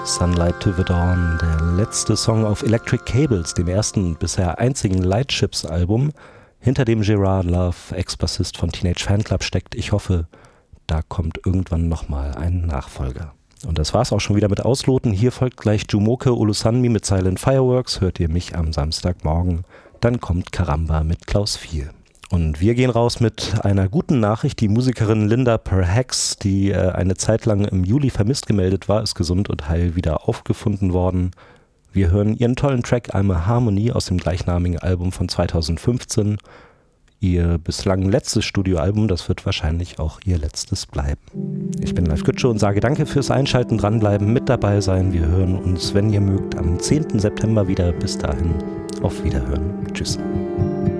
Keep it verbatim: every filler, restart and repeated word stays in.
Sunlight to the Dawn, der letzte Song auf Electric Cables, dem ersten und bisher einzigen Lightships-Album, hinter dem Gerard Love, Ex-Bassist von Teenage Fanclub, steckt. Ich hoffe, da kommt irgendwann nochmal ein Nachfolger. Und das war's auch schon wieder mit Ausloten. Hier folgt gleich Jumoke Olusanmi mit Silent Fireworks. Hört ihr mich am Samstagmorgen. Dann kommt Karamba mit Klaus vier. Und wir gehen raus mit einer guten Nachricht. Die Musikerin Linda Perhacs, die äh, eine Zeit lang im Juli vermisst gemeldet war, ist gesund und heil wieder aufgefunden worden. Wir hören ihren tollen Track I'm a Harmony aus dem gleichnamigen Album von zweitausendfünfzehn. Ihr bislang letztes Studioalbum, das wird wahrscheinlich auch ihr letztes bleiben. Ich bin Live Gütsche und sage danke fürs Einschalten, dranbleiben, mit dabei sein. Wir hören uns, wenn ihr mögt, am zehnten September wieder. Bis dahin, auf Wiederhören. Tschüss.